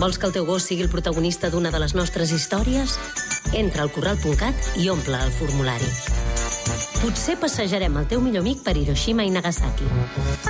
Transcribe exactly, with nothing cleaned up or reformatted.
Vols que el teu gos sigui el protagonista d'una de les nostres històries? Entra al corral punt cat i omple el formulari. Potser passejarem el teu millor amic per Hiroshima i Nagasaki.